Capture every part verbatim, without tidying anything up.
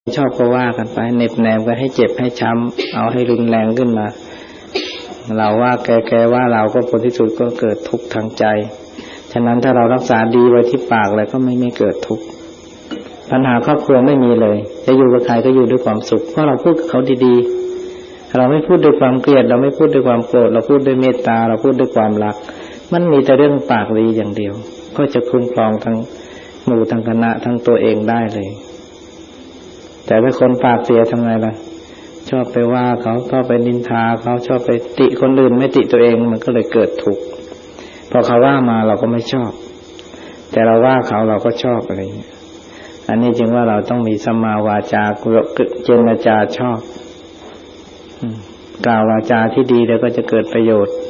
ชอบก็ว่ากันไปเน็บแนมกันให้เจ็บให้ช้ำเอาให้รุนแรงขึ้นมาเราว่าแกแกว่าเราก็ผลที่สุดก็เกิดทุกข์ทางใจฉะนั้นถ้าเรารักษาดีไว้ที่ปากเลยก็ไม่ไม่เกิดทุกข์ปัญหาครอบครัวไม่มีเลยจะอยู่กับใครก็อยู่ด้วยความสุขเพราะเราพูดกับเขาดีๆเราไม่พูดด้วยความเกลียดเราไม่พูดด้วยความโกรธเราพูดด้วยเมตตาเราพูดด้วยความรักมันมีแต่เรื่องปากดีอย่างเดียวก็จะคุ้มครองทั้งหมู่ทั้งคณะทั้งตัวเองได้เลยแต่ถ้าคนปากเสียทำไงล่ะชอบไปว่าเขาชอบไปนินทาเขาชอบไปติคนอื่นไม่ติตัวเองมันก็เลยเกิดทุกข์พอเขาว่ามาเราก็ไม่ชอบแต่เราว่าเขาเราก็ชอบอะไรอย่างเงี้ยอันนี้จึงว่าเราต้องมีสัมมาวาจาเจรจาชอบกล่าววาจาที่ดีแล้วก็จะเกิดประโยชน์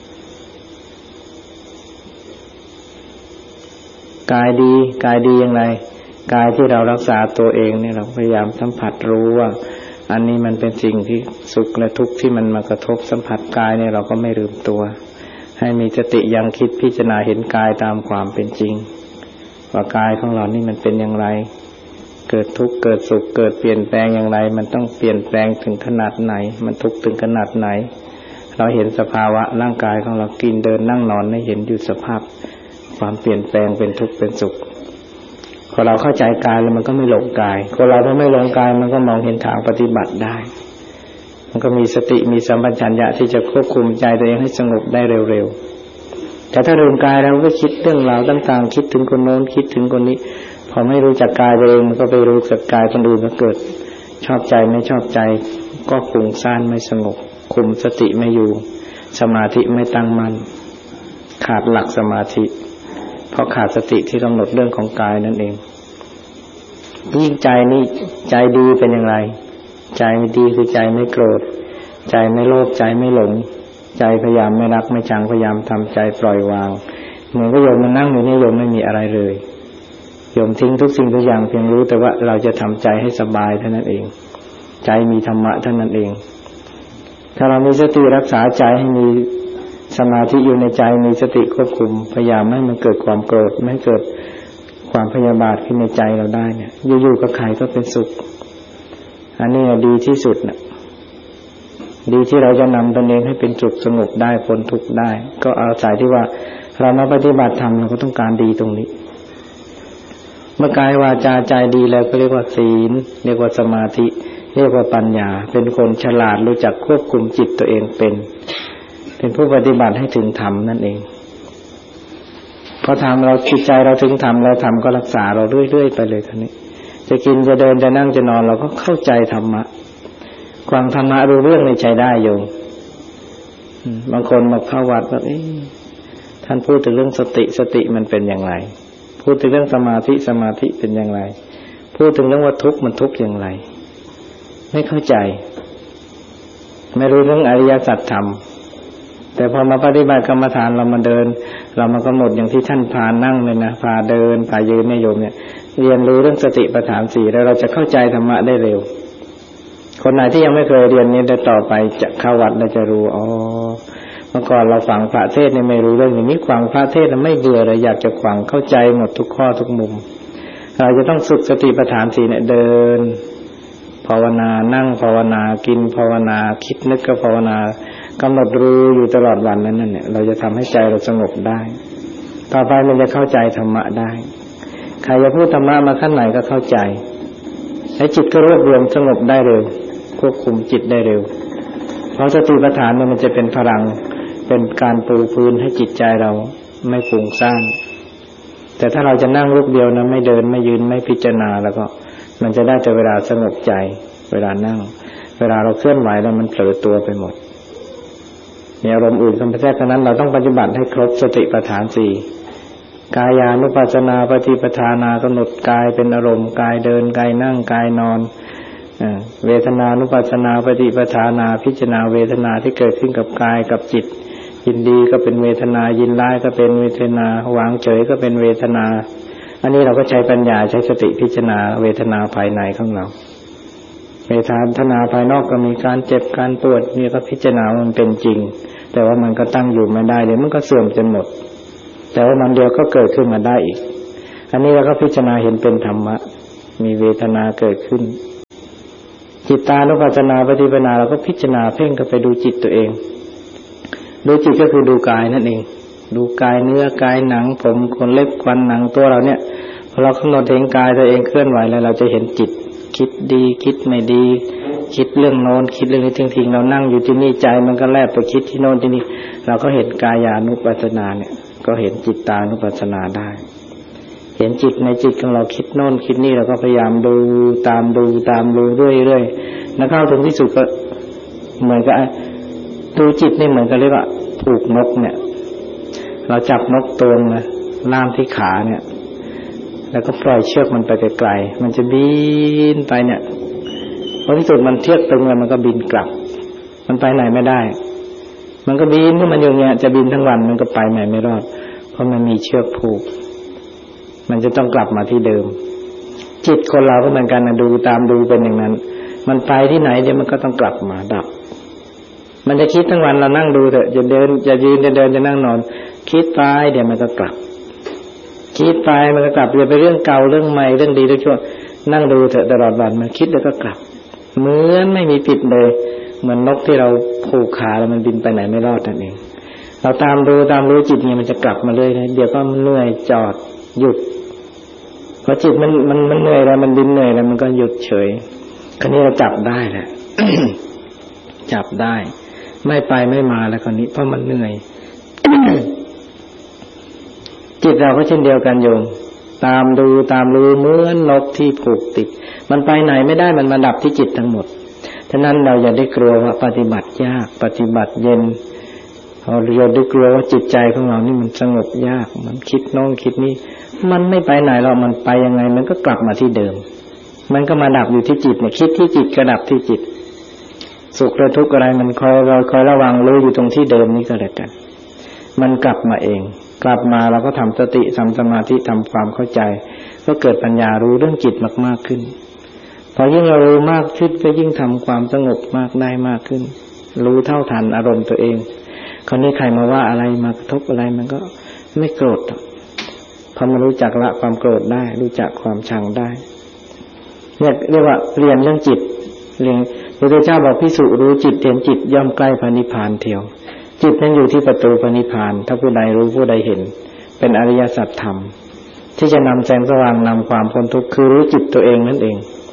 กายดีกายดีอย่างไรกายที่เรารักษาตัวเองเนี่ยเราพยายามสัมผัสรู้ว่าอันนี้มันเป็นสิ่งที่สุขและทุกข์ที่มันมากระทบสัมผัสกายเนี่ยเราก็ไม่ลืมตัวให้มีสติยังคิดพิจารณาเห็นกายตามความเป็นจริงว่ากายของเรานี่มันเป็นอย่างไรเกิดทุกข์เกิดสุขเกิดเปลี่ยนแปลงอย่างไรมันต้องเปลี่ยนแปลงถึงขนาดไหนมันทุกข์ถึงขนาดไหนเราเห็นสภาวะร่างกายของเรากินเดินนั่งนอนให้เห็นอยู่สภาพความเปลี่ยนแปลงเป็นทุกข์เป็นสุขพอเราเข้าใจกายแล้วมันก็ไม่หลงกายคนเราถ้าไม่หลงกายมันก็มองเห็นทางปฏิบัติได้มันก็มีสติมีสัมปชัญญะที่จะควบคุมใจตัวเองให้สงบได้เร็วๆแต่ถ้าลืมกายเราก็คิดเรื่องราวต่างๆคิดถึงคนโน้นคิดถึงคนนี้พอไม่รู้จักกายตัวเองมันก็ไปรู้จักกายคนอื่นก็เกิดชอบใจไม่ชอบใจก็ฟุ้งซ่านไม่สงบคุมสติไม่อยู่สมาธิไม่ตั้งมั่นขาดหลักสมาธิเพราะขาดสติที่กำหนดเรื่องของกายนั่นเองยิ่งใจนี่ใจดีเป็นอย่างไรใจดีคือใจไม่โกรธใจไม่โลภใจไม่หลงใจพยายามไม่รักไม่ชังพยายามทำใจปล่อยวางเหมือนกับโยมมานั่งอยู่นี่โยมไม่มีอะไรเลยโยมทิ้งทุกสิ่งทุกอย่างเพียงรู้แต่ว่าเราจะทำใจให้สบายเท่านั้นเองใจมีธรรมะเท่านั้นเองถ้าเรามีสติรักษาใจให้มีสมาธิอยู่ในใจมีสติควบคุมพยายามไม่ให้มันเกิดความโกรธไม่ให้เกิดความพยาบาทขึ้นในใจเราได้เนี่ยอยู่ๆกับใครก็เป็นสุขอันนี้ดีที่สุดน่ะดีที่เราจะนำตนเองให้เป็นสุขสงบได้พ้นทุกข์ได้ก็อาศัยที่ว่าเรามาปฏิบัติธรรมเราก็ต้องการดีตรงนี้เมื่อกายวาจาใจดีแล้วก็เรียกว่าศีลเรียกว่าสมาธิเรียกว่าปัญญาเป็นคนฉลาดรู้จักควบคุมจิตตัวเองเป็นเป็นผู้ปฏิบัติให้ถึงธรรมนั่นเองพอทำเราจิตใจเราถึงธรรมแล้วธรรมก็รักษาเราเรื่อยๆไปเลยท่านี้จะกินจะเดินจะนั่งจะนอนเราก็เข้าใจธรรมะฟังธรรมะรู้เรื่องในใจได้โยมบางคนมาเข้าวัดแบบเอ๊ะท่านพูดถึงเรื่องสติสติมันเป็นอย่างไรพูดถึงเรื่องสมาธิสมาธิเป็นอย่างไรพูดถึงเรื่องว่าทุกข์มันทุกข์อย่างไรไม่เข้าใจไม่รู้เรื่องอริยสัจธรรมแต่พอมาปฏิบัติกรรมฐานเรามาเดินเรามากำหนดอย่างที่ท่านพานั่งเลยนะพาเดินพายืนเนี่ยโยมเนี่ยเรียนรู้เรื่องสติปัฏฐานสี่แล้วเราจะเข้าใจธรรมะได้เร็วคนไหนที่ยังไม่เคยเรียนนี้ได้ต่อไปจะเข้าวัดเราจะรู้อ๋อเมื่อก่อนเราฟังพระเทศน์เนี่ยไม่รู้เรื่องอย่างนี้ฟังพระเทศน์ไม่เบื่อเลยอยากจะฟังเข้าใจหมดทุกข้อทุกมุมเราจะต้องฝึกสติปัฏฐานสี่เนี่ยเดินภาวนานั่งภาวนากินภาวนาคิดนึกก็ภาวนากำหนดรู้อยู่ตลอดวันนั้นเนี่ยเราจะทำให้ใจเราสงบได้ต่อไปมันจะเข้าใจธรรมะได้ใครจะพูดธรรมะมาขั้นไหนก็เข้าใจให้จิตก็รวบรวมสงบได้เร็วควบคุมจิตได้เร็วเพราะสติปัฏฐานมันจะเป็นพลังเป็นการปูพื้นให้จิตใจเราไม่ฟุ้งซ่านแต่ถ้าเราจะนั่งรูปเดียวนะไม่เดินไม่ยืนไม่พิจารณาแล้วก็มันจะได้แต่เวลาสงบใจเวลานั่งเวลาเราเคลื่อนไหวแล้วมันเผลอตัวไปหมดมีอารมณ์อื่นเข้ามาแทรกฉะนั้นเราต้องปฏิบัติให้ครบสติปัฏฐานสี่กายานุปัสสนาปฏิปทานากำหนดกายเป็นอารมณ์กายเดินกายนั่งกายนอนเวทนานุปัสสนาปฏิปทานาพิจารณาเวทนาที่เกิดขึ้นกับกายกับจิตยินดีก็เป็นเวทนายินร้ายก็เป็นเวทนาวางเฉยก็เป็นเวทนาอันนี้เราก็ใช้ปัญญาใช้สติพิจารณาเวทนาภายในของเราเวทนาภายนอกก็มีการเจ็บการปวดนี่ก็พิจารณามันเป็นจริงแต่ว่ามันก็ตั้งอยู่ไม่ได้เดี๋ยวมันก็เสื่อมจนหมดแต่ว่ามันเดียวก็เกิดขึ้นมาได้อีกอันนี้เราก็พิจารณาเห็นเป็นธรรมะมีเวทนาเกิดขึ้นจิตตานุปัสสนาปฏิปทาเราก็พิจารณาเพ่งเข้าไปดูจิตตัวเองดูจิตก็คือดูกายนั่นเองดูกายเนื้อกายหนังผมขนเล็บฟันหนังตัวเราเนี่ยพอเรากำหนดเห็นกายตัวเองเคลื่อนไหวแล้วเราจะเห็นจิตคิดดีคิดไม่ดีคิดเรื่องโน้นคิดเรื่องนี้ทิ้งๆเรานั่งอยู่ที่นี่ใจมันก็แลบไปคิดที่โน้นที่นี่เราก็เห็นกายานุปัสสนาเนี่ยก็เห็นจิตตานุปัสสนาได้เห็นจิตในจิตของเราคิดโน่นคิดนี่เราก็พยายามดูตามดูตามดูเรื่อยๆแล้วเข้าถึงที่สุดก็เหมือนกับดูจิตนี่เหมือนกับเรียกว่าผูกนกเนี่ยเราจับนกตัวนึงนะล่ามที่ขาเนี่ยแล้วก็ปล่อยเชือกมันไปไกลๆมันจะบินไปเนี่ยพอที่สุดมันเทียบตึงแล้วมันก็บินกลับมันไปไหนไม่ได้มันก็บินที่มันอยู่เงี้ยจะบินทั้งวันมันก็ไปไหนไม่รอดเพราะมันมีเชือกผูกมันจะต้องกลับมาที่เดิมจิตคนเราก็เหมือนกันนะดูตามดูเป็นอย่างนั้นมันไปที่ไหนเดี๋ยวมันก็ต้องกลับมาดับมันจะคิดทั้งวันเรานั่งดูเถอะจะเดินจะยืนจะเดินจะนั่งนอนคิดไปเดี๋ยวมันก็กลับคิดไปมันก็กลับอย่าไปเรื่องเก่าเรื่องใหม่เรื่องดีเรื่องชั่วนั่งดูเถอะตลอดวันมันคิดแล้วก็กลับเหมือนไม่มีปิดเลยเหมือนนกที่เราผูกขาแล้วมันบินไปไหนไม่รอดนั่นเองเราตามดูตามรู้จิตเนี่ยมันจะกลับมาเลยนะเดี๋ยวก็มันเหนื่อยจอดหยุดพอจิตมันมันมันเหนื่อยแล้วมันบินเหนื่อยแล้วมันก็หยุดเฉยคราวนี้เราจับได้แหละ จับได้ไม่ไปไม่มาแล้วคราวนี้เพราะมันเหนื่อย จิตเราก็เช่นเดียวกันโยมตามดูตามรู้เหมือนนกที่ผูกติดมันไปไหนไม่ได้มันมาดับที่จิตทั้งหมดฉะนั้นเราอย่าได้กลัวว่าปฏิบัติยากปฏิบัติเย็นเราอย่าได้กลัวว่าจิตใจของเรานี่มันสงบยากมันคิดโน้นคิดนี้มันไม่ไปไหนหรอกมันไปยังไงมันก็กลับมาที่เดิมมันก็มาดับอยู่ที่จิตเนี่ยคิดที่จิตก็ดับที่จิตสุขหรือทุกข์อะไรมันคอยเราคอยระวังรู้อยู่ตรงที่เดิมนี่ก็แล้วกันมันกลับมาเองกลับมาเราก็ทำสติทำสมาธิทำความเข้าใจก็เกิดปัญญารู้เรื่องจิตมากๆขึ้นพอยิ่งเรารู้มากขึ้นก็ยิ่งทำความสงบมากได้มากขึ้นรู้เท่าทันอารมณ์ตัวเองคราวนี้ใครมาว่าอะไรมากระทบอะไรมันก็ไม่โกรธพอมารู้จักละความโกรธได้รู้จักความชังได้เนี่ยเรียกว่าเรียนเรื่องจิตเรียนพระพุทธเจ้าบอกภิกษุรู้จิตเห็นจิตย่อมใกล้พระนิพพานเทียวจิตนั้นอยู่ที่ประตูพระนิพพานถ้าผู้ใดรู้ผู้ใดเห็นเป็นอริยสัจธรรมที่จะนำแสงสว่างนำความพ้นทุกข์คือรู้จิตตัวเองนั่นเอง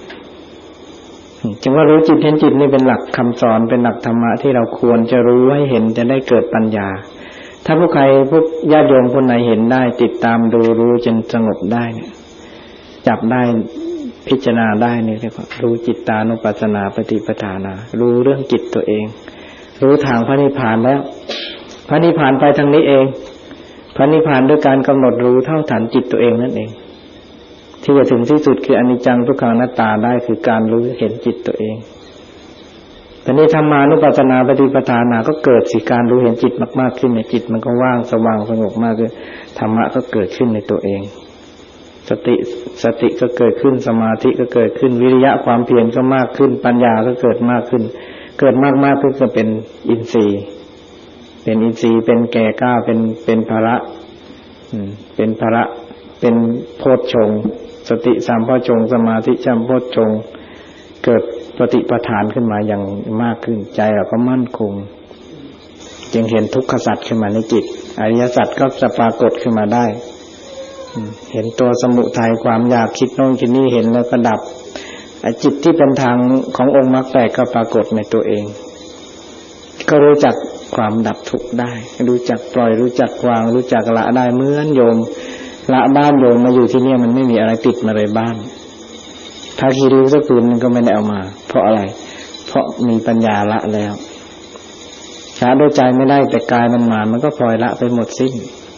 จึงว่ารู้จิตเห็นจิตนี่เป็นหลักคำสอนเป็นหลักธรรมะที่เราควรจะรู้ให้เห็นจะได้เกิดปัญญาถ้าผู้ใครผู้ญาติโยมคนไหนเห็นได้ติดตามดูรู้จนสงบได้เนี่ยจับได้พิจารณาได้นี่เรียกว่ารู้จิตตานุปัสสนาปฏิปทานารู้เรื่องจิตตัวเองรู้ทางพระนิพพานแล้วพระนิพพานไปทางนี้เองพระนิพพานด้วยการกำหนดรู้เท่าทันจิตตัวเองนั่นเองที่จะถึงที่สุดคืออนิจจังทุกขังอนัตตาได้คือการรู้เห็นจิตตัวเองแต่นี้ธรรมานุปัสสนาปฏิปทานาก็เกิดสิการรู้เห็นจิตมากๆขึ้นในจิตมันก็ว่างสว่างสงบมากขึ้นธรรมะก็เกิดขึ้นในตัวเองสติสติก็เกิดขึ้นสมาธิก็เกิดขึ้นวิริยะความเพียรก็มากขึ้นปัญญาก็เกิดมากขึ้นเกิดมากๆขึ้นก็เป็นอินทรีย์เป็นอินทรีย์เป็นแก่กล้าเป็นเป็นภระเป็นภระเป็นโพชฌงค์สติสัมโพชฌงค์สมาธิสัมโพชฌงค์เกิดปฏิปทานขึ้นมาอย่างมากขึ้นใจเราก็มั่นคงจึงเห็นทุกขสัจขึ้นมาในจิตอริยสัจก็จะปรากฏขึ้นมาได้เห็นตัวสมุทัยความอยากคิดโน่นคิดนี่เห็นแล้วก็ดับจิตที่เป็นทางขององค์มรรคแปดก็ปรากฏในตัวเองก็รู้จักความดับทุกข์ได้รู้จักปล่อยรู้จักวางรู้จักละได้เหมือนโยมละบ้านโยมมาอยู่ที่นี่มันไม่มีอะไรติดมาเลยบ้านถ้าขี้ริ้วสักคืนนึงก็ไม่ได้เอามาเพราะอะไรเพราะมีปัญญาละแล้วละด้วยใจไม่ได้แต่กายมันมามันก็ปล่อยละไปหมดสิ้น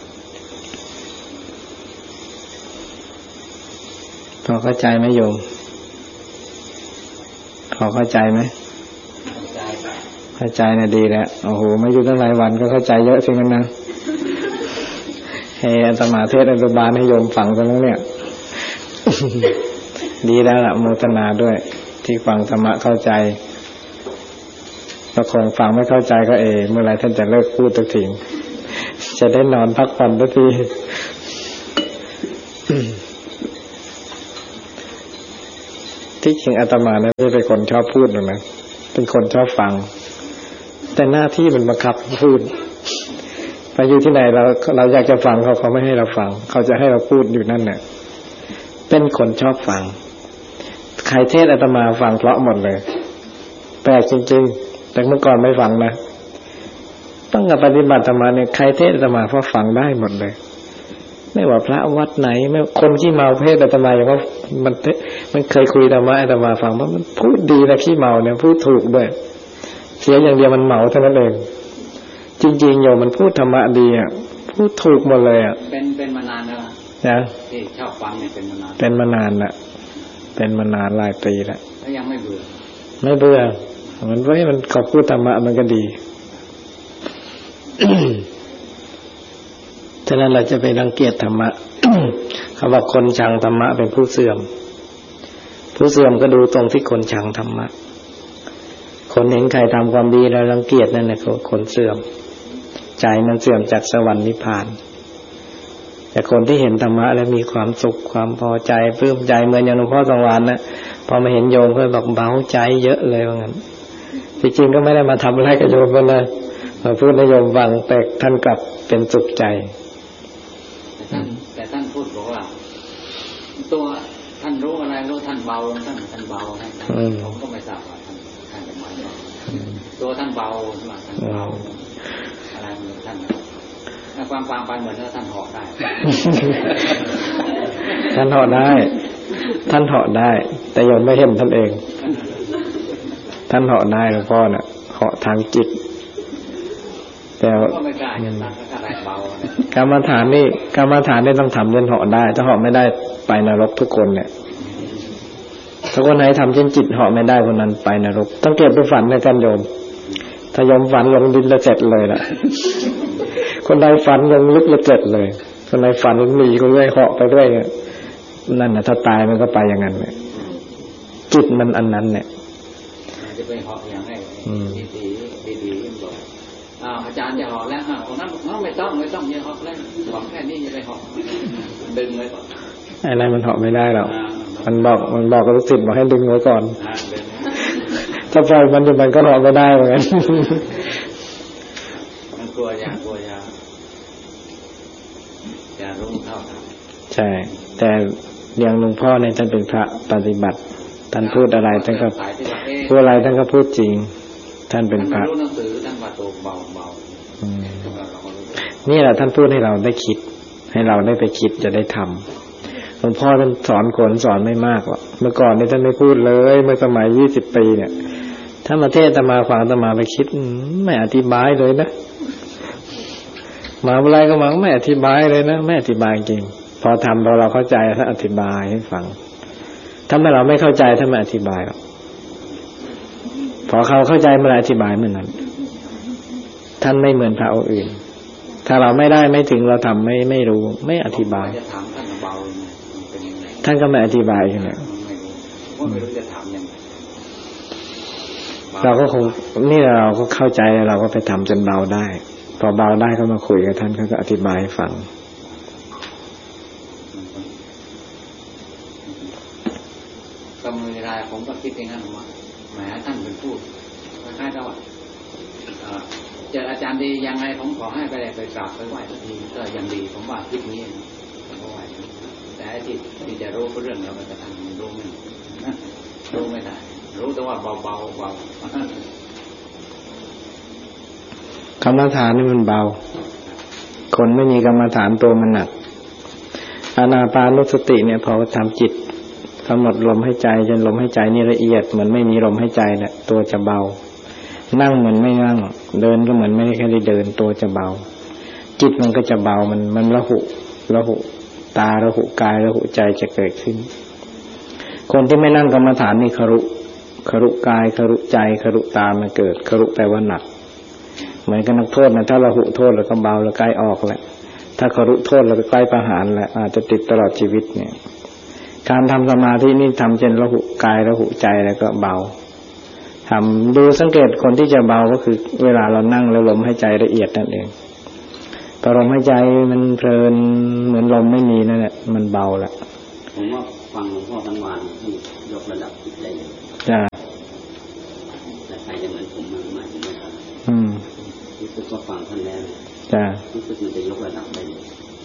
พอเข้าใจไหมโยมพอเข้าใจไหมเข้าใจนะดีแล้วโอ้โหไม่อยู่ตั้งหลายวันก็เข้าใจเยอะจริงกันนะเฮ้อาตมาเทศน์อนุบาลให้โยมฟังกันแล้วเนี่ย ดีแล้วล่ะโมทนาด้วยที่ฟังธรรมะเข้าใจถ้าคงฟังไม่เข้าใจก็เอเมื่อไรท่านจะเลิกพูดสักทีจะได้นอนพักผ่อนสักที ทีที่จริงอาตมาเนี่ยไม่เป็นคนชอบพูดหรอกนะเป็นคนชอบฟังแต่หน้าที่มันบังคับพูดไปอยู่ที่ไหนเราเราอยากจะฟังเขาเขาไม่ให้เราฟังเขาจะให้เราพูดอยู่นั่นแหละเป็นคนชอบฟังใครเทศอาตมาฟังเพราะหมดเลยแปลกจริงๆแต่เมื่อก่อนไม่ฟังนะตั้งแต่ปฏิบัติธรรมเนี่ยใครเทศอาตมาเพราะฟังได้หมดเลยไม่ว่าพระวัดไหนไม่คนขี้เมาเทศอาตมาอย่างว่ามันมันเคยคุยธรรมะอาตมาฟังว่ามันพูดดีนะขี้เมาเนี่ยพูดถูกด้วยเสียอย่างเดียวมันเมาเท่านั้นเองจริงๆโยมมันพูดธรรมะดีอ่ะพูดถูกหมดเลยอ่ะเป็นเป็นมานานแล้วนะที่ชอบฟังเนี่ยเป็นมานานเป็นมานานละเป็นมานานหลายปีแล้วแล้วยังไม่เบื่อไม่เบื่อมันไว้มันขอบพูดธรรมะมันก็ดี ฉะนั้นเราจะไปรังเกียจธรรมะ เขาบอกคนชังธรรมะเป็นผู้เสื่อมผู้เสื่อมก็ดูตรงที่คนชังธรรมะคนเห็นใครทำความดีแล้วรังเกียจนั่นแหละคนเสื่อมใจมันเสื่อมจากสวรรค์นิพพานแต่คนที่เห็นธรรมะแล้วมีความสุขความพอใจปลื้มใจเหมือนอย่างหลวงพ่อสังวรนะพอมาเห็นโยมก็บอกเบาใจเยอะเลยว่างั้นจริงๆก็ไม่ได้มาทำอะไรกับโยมนะมาพูดให้โยมฟังแต่ท่านกลับเป็นสุขใจแต่ท่านแต่ท่านพูดบอกว่าตัวท่านรู้อะไรรู้ท่านเบาท่านท่านเบาให้ผมก็ไม่ทราบว่าท่านท่านเป็นไงตัวท่านเบาใช่ไหมท่านเบาอะไรเหมือนท่านถ้าฟังฟังไปเหมือนว่าท่านเหาะได้ท่านเหาะได้ท่านเหาะได้แต่โยมไม่เห็นท่านเองท่านเหาะได้หลวงพ่อน่ะเหาะทางจิตแต่กรรมฐานนี่กรรมฐานนี่ต้องทำจนเหาะได้ถ้าเหาะไม่ได้ไปนรกทุกคนเนี่ยถ้าคนไหนทำจนจิตเหาะไม่ได้คนนั้นไปนรกต้องเก็บไปฝันในกันโยมถ้าโยมฝันลงดินละเจ็ดเลยล่ะคนใดฝันลงลึกละเจ็ดเลยคนใดฝันหนีก็เลยเหาะไปด้วยนั่นน่ะถ้าตายมันก็ไปอย่างนั้นเนี่ยจิตมันอันนั้นเนี่ยจะไปเหาะอย่างไรดีดีดีบอกอาจารย์จะเหาะแล้วอ่านั้นไม่ต้องไม่ต้องอย่าเหาะแล้วบอกแค่นี้อย่าไปเหาะดึงไว้ก่อนไอ้นั่นมันเหาะไม่ได้หรอกมันบอกมันบอกกับลูกศิษย์บอกให้ดึงไว้ก่อนถ้าปล่อยมันจะมันก็เหาะไม่ได้เหมือนกันมันกลัวอย่ากลัวอย่าอย่ารู้เท่าทันใช่แต่อย่างหลวงพ่อเนี่ยท่านเป็นพระปฏิบัติท่านพูดอะไรท่านก็พูดอะไรท่านก็พูดจริงท่านเป็นพระรู้หนังสือท่านว่าตัวเบาเบานี่แหละท่านพูดให้เราได้คิดให้เราได้ไปคิดจะได้ทำหลวงพ่อท่านสอนคนสอนไม่มากหรอกเมื่อก่อนนี่ท่านไม่พูดเลยเมื่อสมัยยี่สิบปีเนี่ยถ้ามาเทศน์อาตมาฟังอาตมาไปคิดไม่อธิบายเลยนะมาอะไรก็มาไม่อธิบายเลยนะไม่อธิบายจริงพอทำพอเราเข้าใจท่านอธิบายให้ฟังถ้าเราไม่เข้าใจท่านไม่อธิบายหรอกพอเขาเข้าใจเมื่อไรอธิบายเมื่อนั้นท่านไม่เหมือนพระองค์อื่นถ้าเราไม่ได้ไม่ถึงเราทำไม่ไม่รู้ไม่อธิบายท่านก็ไม่อธิบายกันเนี่ยเราก็คงนี่เราก็เข้าใจเราก็ไปทำจนเบาได้พอเบาได้ก็มาคุยกับท่านเขาก็อธิบายให้ฟังก็มีเวลาผมก็คิดอย่างนั้นว่าแหมท่านเป็นผู้คล้ายๆกับว่าเจออาจารย์ดียังไงผมขอให้ไปไปกราบไปไหว้ทันทีก็ยังดีผมว่าคิดนี้ผมก็ไหว้แต่ที่ที่จะรู้เรื่องเราก็จะทำรู้ไม่รู้ไม่ได้รู้แต่ว่าเบาๆเบากรรมฐานนี่มันเบาคนไม่มีกรรมฐานตัวมันหนักอานาปานุสติเนี่ยพอทำจิตกำหนดลมหายใจจนลมหายใจนี่ละเอียดเหมือนไม่มีลมหายใจเนี่ยตัวจะเบานั่งเหมือนไม่นั่งเดินก็เหมือนไม่ได้แค่ได้เดินตัวจะเบาจิตมันก็จะเบามันมันละหุละหุตาละหุกายละหุใจจะเกิดขึ้นคนที่ไม่นั่งกรรมฐานนี่ครุครุกายครุใจครุตามันเกิดครุแปลว่าหนักเหมือนกับนักโทษนะถ้าละหุโทษแล้วก็เบาแล้วใกล้ออกแหละถ้าครุโทษแล้วก็ใกล้ประหารแหละอาจจะติดตลอดชีวิตเนี่ยการทำสมาธินี่ทำจนละหุกายละหุใจแล้วก็เบาทำดูสังเกตคนที่จะเบาก็คือเวลาเรานั่งแล้วลมหายใจละเอียดนั่นเองพอลมหายใจมันเพลินเหมือนลมไม่มีนั่นแหละมันเบาละผมว่าฟังหลวงพ่อท่านวานท่านยกระดับจิตได้เลยจ้าแต่ใครจะเหมือนผมมันไม่ไม่ได้อืมรู้สึกก็ฟังท่านแล้วจ้ารู้สึกมันจะยกระดับได้เลย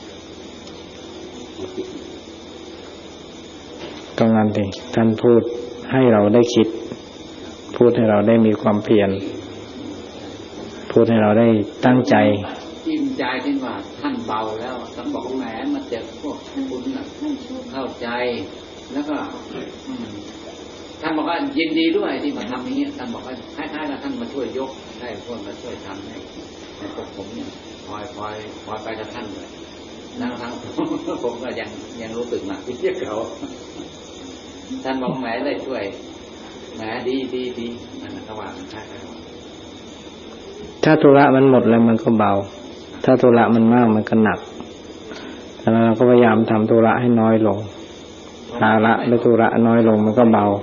ตรงนั้นดิท่านพูดให้เราได้คิดพูดให้เราได้มีความเพียรพูดให้เราได้ตั้งใจจิ้มใจที่ว่าท่านเบาแล้วท่านบอกแหมมันเจ็บพวกคุณน่ะเข้าใจแล้วก็ท่านบอกว่ายินดีด้วยที่มาทำอย่างนี้ท่านบอกว่าคล้ายๆกับท่านมาช่วยยกได้พวกมาช่วยทำให้พวกผมเนี่ยคอยคอยคอยไปกับท่านเลยนั่งทั้งผมก็ยังยังรู้สึกหนักที่เจ้าเขาท่านบอกแหมได้ช่วยแหมดีดีดีนั่นก็ว่ามันคล้ายๆถ้าธุระมันหมดแล้วมันก็เบาถ้าธุระมันมากมันก็หนักแต่เราก็พยายามทำธุระให้น้อยลงภาระและธุระน้อยลงมันก็เบา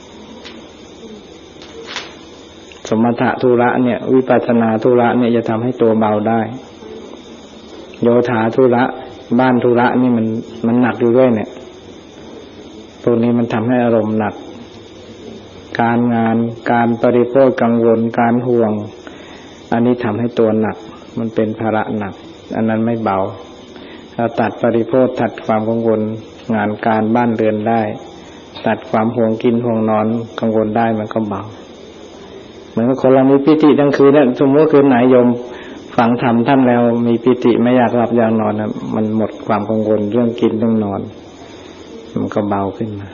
สมถะธุระเนี่ยวิปัสสนาธุระเนี่ยจะทำให้ตัวเบาได้โยธาธุระบ้านธุระนี่มันมันหนักอยู่ด้วยเนี่ยตรงนี้มันทำให้อารมณ์หนักการงานการปริโภคกังวลการห่วงอันนี้ทำให้ตัวหนักมันเป็นภาระหนักอันนั้นไม่เบาถ้าตัดปริโภคตัดความกังวลงานการบ้านเรือนได้ตัดความห่วงกินห่วงนอนกังวลได้มันก็เบาเหมือนกับคนเรามีปิติทั้งคืนเนี่ยสมมติคืนไหนโยมฟังธรรมท่านแล้วมีปิติไม่อยากหลับอยากนอนนะมันหมดความกังวลเรื่องกินเรื่องนอนมันก็เบาขึ้นมา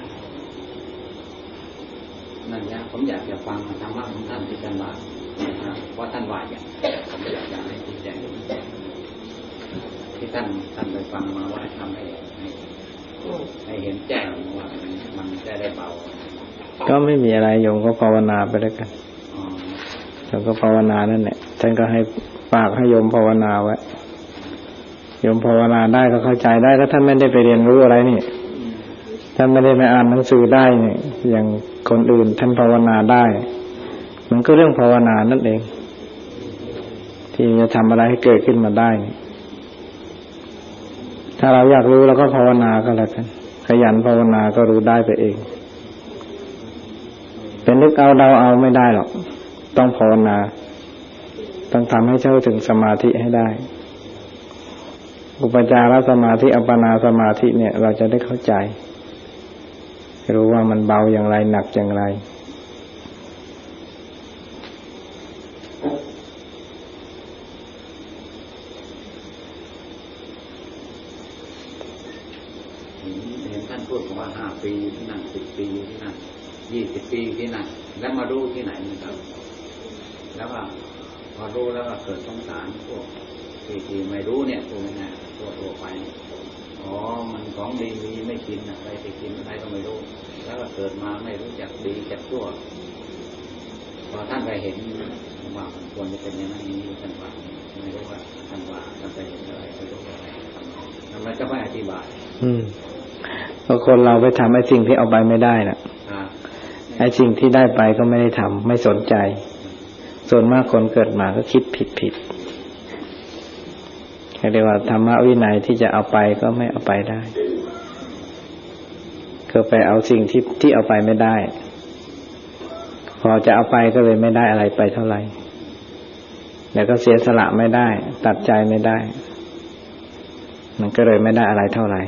นั่นแหละผมอยากจะฟังธรรมะของท่านที่ท่านว่าว่าท่านว่าอย่างผมอยากจะให้ชี้แจงที่ท่านท่านไปฟังมาว่าทำให้ให้เห็นแจ้งว่ามันจะได้เบาก็ไม่มีอะไรโยมก็ภาวนาไปแล้วกันโยมก็ภาวนานั่นแหละท่านก็ให้ฝากให้โยมภาวนาไว้โยมภาวนาได้ก็เข้าใจได้ถ้าท่านไม่ได้ไปเรียนรู้อะไรนี่ท่านไม่ได้ไปอ่านหนังสือได้เนี่ยอย่างคนอื่นท่านภาวนาได้มันก็เรื่องภาวนานั่นเองที่จะทำอะไรให้เกิดขึ้นมาได้ถ้าเราอยากรู้เราก็ภาวนาก็แล้วกันขยันภาวนาก็รู้ได้ไปเองเป็นนึกเอาเดาเอาไม่ได้หรอกต้องภาวนาต้องทำให้เข้าถึงสมาธิให้ได้อุปจารสมาธิอัปปนาสมาธิเนี่ยเราจะได้เข้าใจรู้ว่ามันเบาอย่างไรหนักอย่างไรเห็นท่านพูดว่าห้าปีที่นั่นสิบปีที่นั่นยี่สิบปีที่นั่นแล้วมารู้ที่ไหนนะครับแล้วก็พอรู้แล้วก็เกิดสงสารพวกที่ที่ไม่รู้เนี่ยตัวนี้ตัวตัวไปอ๋อมันของดีมีไม่กินอะไรไปกินอะไรก็ไม่รู้แล้วก็เกิดมาไม่รู้จักดีจักชั่วพอท่านไปเห็นว่าควรจะเป็นอย่างนั้นอย่างนี้ท่านว่าไม่รู้ว่าท่านว่าท่านไปเห็นอะไรไม่รู้อะไรทำไมจะไม่อธิบายอืมเพราะคนเราไปทำไอ้สิ่งที่เอาไปไม่ได้น่ะไอ้สิ่งที่ได้ไปก็ไม่ได้ทำไม่สนใจส่วนมากคนเกิดมาก็คิดผิดผิดเรียกว่าธรรมวินัยที่จะเอาไปก็ไม่เอาไปได้ก็ไปเอาสิ่งที่ที่เอาไปไม่ได้พอจะเอาไปก็เลยไม่ได้อะไรไปเท่าไหร่แล้วก็เสียสละไม่ได้ตัดใจไม่ได้มันก็เลยไม่ได้อะไรเท่าไหร่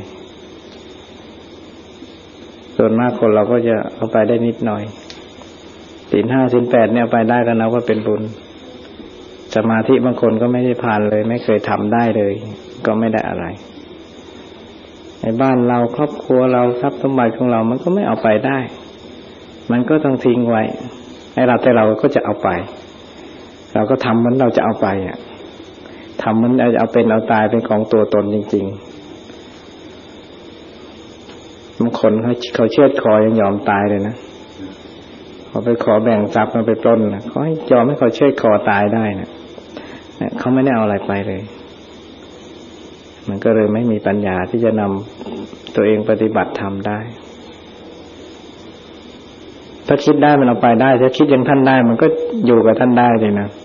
ส่วนมากคนเราก็จะเอาไปได้นิดหน่อยศีลห้าศีลแปดเนี่ยเอาไปได้ก็นับว่าเป็นบุญสมาธิบางคนก็ไม่ได้ผ่านเลยไม่เคยทำได้เลยก็ไม่ได้อะไรในบ้านเราครอบครัวเราทรัพย์สมบัติของเรามันก็ไม่เอาไปได้มันก็ต้องทิ้งไว้ให้เราแต่เราก็จะเอาไปเราก็ทำเหมือนเราจะเอาไปอ่ะทำเหมือนเอาเอาเป็นเอาตายเป็นของตัวตนจริงๆบางคนเขาเขาเชือดคอยังยอมตายเลยนะเขาไปขอแบ่งทรัพย์มาไปปล้นนะเขาให้ยอมให้เขาเชือดคอตายได้นะเขาไม่ได้เอาอะไรไปเลยมันก็เลยไม่มีปัญญาที่จะนำตัวเองปฏิบัติธรรมได้ถ้าคิดได้มันเอาไปได้ถ้าคิดอย่างท่านได้มันก็อยู่กับท่านได้เลยนะ